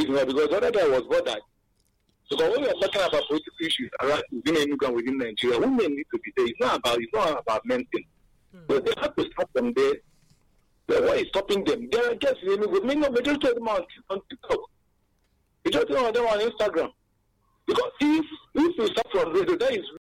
now because the other guy was bothered. So when we are talking about political issues around within immigrant within Nigeria, women need to be there. It's not about men thing. But they have to start from there. So what is stopping them? They are just majority of them on TikTok. Majority of them on Instagram. Because if you start from there, that is